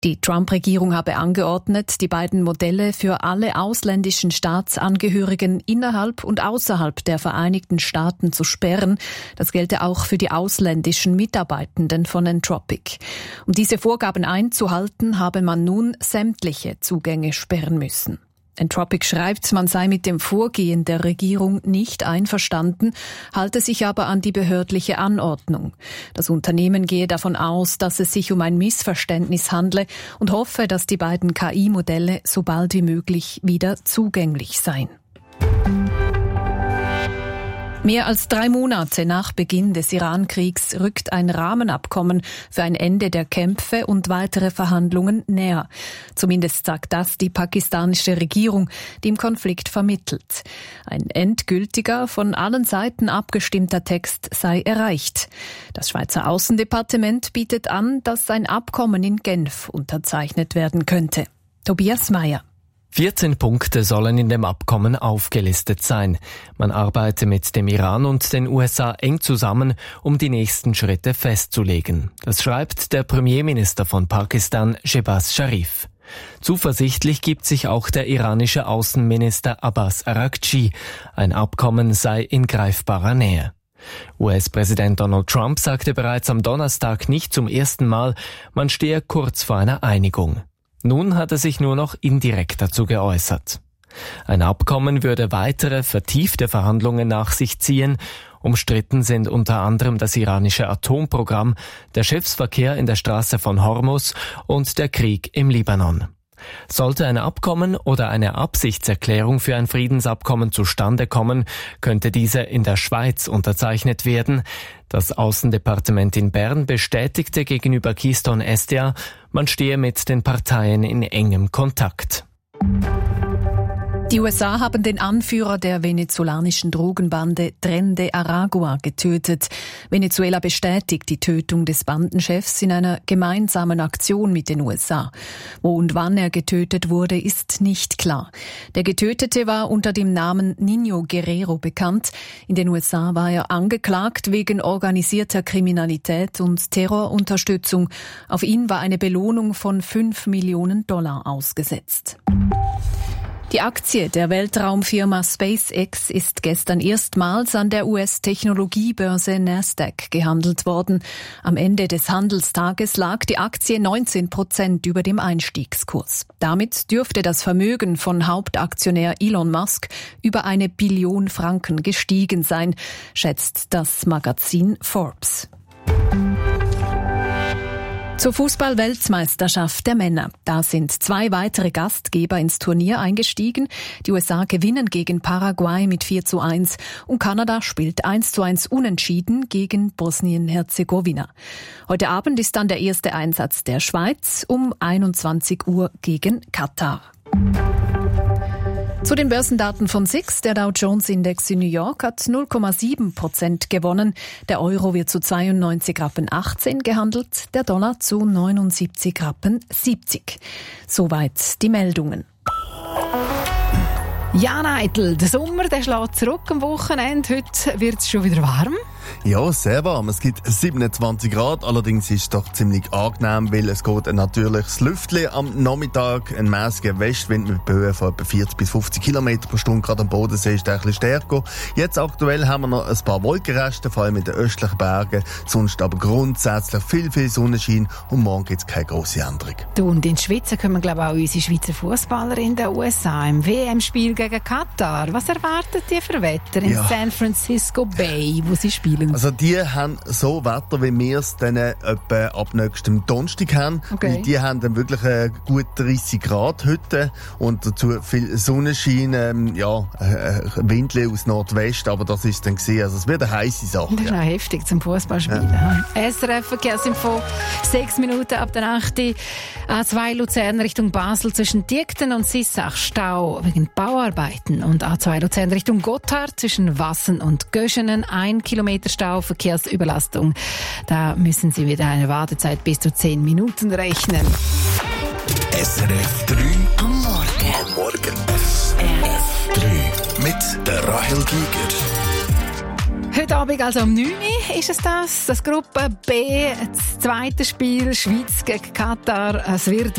Die Trump-Regierung habe angeordnet, die beiden Modelle für alle ausländischen Staatsangehörigen innerhalb und außerhalb der Vereinigten Staaten zu sperren. Das gelte auch für die ausländischen Mitarbeitenden von Anthropic. Um diese Vorgaben einzuhalten, habe man nun sämtliche Zugänge sperren müssen. Anthropic schreibt, man sei mit dem Vorgehen der Regierung nicht einverstanden, halte sich aber an die behördliche Anordnung. Das Unternehmen gehe davon aus, dass es sich um ein Missverständnis handle und hoffe, dass die beiden KI-Modelle so bald wie möglich wieder zugänglich seien. Mehr als 3 Monate nach Beginn des Iran-Kriegs rückt ein Rahmenabkommen für ein Ende der Kämpfe und weitere Verhandlungen näher. Zumindest sagt das die pakistanische Regierung, die im Konflikt vermittelt. Ein endgültiger, von allen Seiten abgestimmter Text sei erreicht. Das Schweizer Außendepartement bietet an, dass ein Abkommen in Genf unterzeichnet werden könnte. Tobias Meyer. 14 Punkte sollen in dem Abkommen aufgelistet sein. Man arbeite mit dem Iran und den USA eng zusammen, um die nächsten Schritte festzulegen. Das schreibt der Premierminister von Pakistan, Shehbaz Sharif. Zuversichtlich gibt sich auch der iranische Außenminister Abbas Araghchi. Ein Abkommen sei in greifbarer Nähe. US-Präsident Donald Trump sagte bereits am Donnerstag nicht zum ersten Mal, man stehe kurz vor einer Einigung. Nun hat er sich nur noch indirekt dazu geäußert. Ein Abkommen würde weitere, vertiefte Verhandlungen nach sich ziehen. Umstritten sind unter anderem das iranische Atomprogramm, der Schiffsverkehr in der Straße von Hormuz und der Krieg im Libanon. Sollte ein Abkommen oder eine Absichtserklärung für ein Friedensabkommen zustande kommen, könnte diese in der Schweiz unterzeichnet werden. Das Außendepartement in Bern bestätigte gegenüber Keystone SDA, man stehe mit den Parteien in engem Kontakt. Die USA haben den Anführer der venezolanischen Drogenbande Tren de Aragua getötet. Venezuela bestätigt die Tötung des Bandenchefs in einer gemeinsamen Aktion mit den USA. Wo und wann er getötet wurde, ist nicht klar. Der Getötete war unter dem Namen Niño Guerrero bekannt. In den USA war er angeklagt wegen organisierter Kriminalität und Terrorunterstützung. Auf ihn war eine Belohnung von $5 Millionen ausgesetzt. Die Aktie der Weltraumfirma SpaceX ist gestern erstmals an der US-Technologiebörse Nasdaq gehandelt worden. Am Ende des Handelstages lag die Aktie 19% über dem Einstiegskurs. Damit dürfte das Vermögen von Hauptaktionär Elon Musk über 1 Billion Franken gestiegen sein, schätzt das Magazin Forbes. Zur Fußball-Weltmeisterschaft der Männer. Da sind 2 weitere Gastgeber ins Turnier eingestiegen. Die USA gewinnen gegen Paraguay mit 4:1 und Kanada spielt 1:1 unentschieden gegen Bosnien-Herzegowina. Heute Abend ist dann der erste Einsatz der Schweiz um 21 Uhr gegen Katar. Zu den Börsendaten von SIX. Der Dow-Jones-Index in New York hat 0,7% gewonnen. Der Euro wird zu 92,18 Rappen gehandelt, der Dollar zu 79,70 Rappen. Soweit die Meldungen. Ja, Neitel, der Sommer der schlägt zurück am Wochenende. Heute wird es schon wieder warm. Ja, sehr warm. Es gibt 27 Grad. Allerdings ist es doch ziemlich angenehm, weil es geht ein natürliches Lüftchen am Nachmittag. Ein mäßiger Westwind mit Böen von etwa 40 bis 50 Kilometer pro Stunde. Gerade am Bodensee ist der ein bisschen stärker. Jetzt aktuell haben wir noch ein paar Wolkenreste, vor allem in den östlichen Bergen. Sonst aber grundsätzlich viel Sonnenschein und morgen gibt es keine grosse Änderung. Du, und in die Schweiz kommen, glaube ich, auch unsere Schweizer Fußballer in den USA im WM-Spiel gegen Katar. Was erwartet ihr für Wetter in San Francisco Bay, wo sie spielen? Also die haben so Wetter, wie wir es dann etwa ab nächstem Donnerstag haben. Okay. Die haben dann wirklich gut 30 Grad heute und dazu viel Sonnenschein, Windchen aus Nordwest, aber das ist dann gesehen. Also es wird eine heisse Sache. Das ist noch heftig zum Fußballspielen. Ja. SRF Verkehrsinfo, 6 Minuten ab der 8. A2 Luzern Richtung Basel zwischen Diekten und Sissach Stau wegen Bauarbeiten und A2 Luzern Richtung Gotthard zwischen Wassen und Göschenen 1 Kilometer Stau, Verkehrsüberlastung. Da müssen Sie mit einer Wartezeit bis zu 10 Minuten rechnen. SRF 3 am Morgen. Am Morgen. SRF 3 mit der Rahel Giger. Heute Abend, also um 9 Uhr, ist es das Gruppe B, das zweite Spiel, Schweiz gegen Katar. Es wird